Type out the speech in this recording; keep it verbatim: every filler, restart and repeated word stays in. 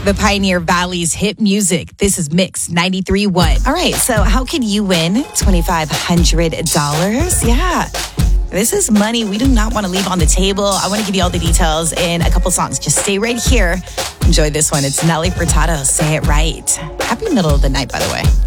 The Pioneer Valley's hit music. This is Mix ninety-three point one. All right, so how can you win twenty-five hundred dollars? Yeah. This is money we do not want to leave on the table. I want to give you all the details in a couple songs. Just stay right here. Enjoy this one. It's Nelly Furtado. Say it right. Happy middle of the night, by the way.